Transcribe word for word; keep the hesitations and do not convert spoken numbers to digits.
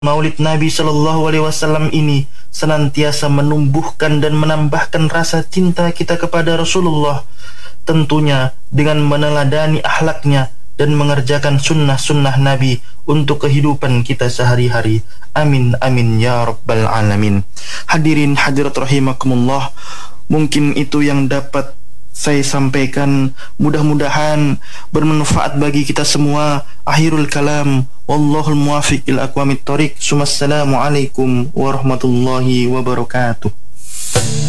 Maulid Nabi Shallallahu Alaihi Wasallam ini senantiasa menumbuhkan dan menambahkan rasa cinta kita kepada Rasulullah, tentunya dengan meneladani akhlaknya dan mengerjakan sunnah-sunnah Nabi untuk kehidupan kita sehari-hari. Amin amin ya rabbal alamin. Hadirin hadirat rahimakumullah, mungkin itu yang dapat saya sampaikan, mudah-mudahan bermanfaat bagi kita semua. Akhirul kalam, wallahul muwafiq ila aqwamit thoriq. Assalamualaikum warahmatullahi wabarakatuh.